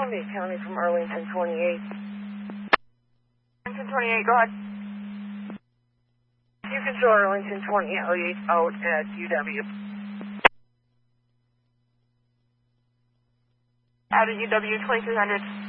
Columbia County from Arlington 28. Arlington 28, go ahead. You can show Arlington 28 out at UW. Out at UW 2300.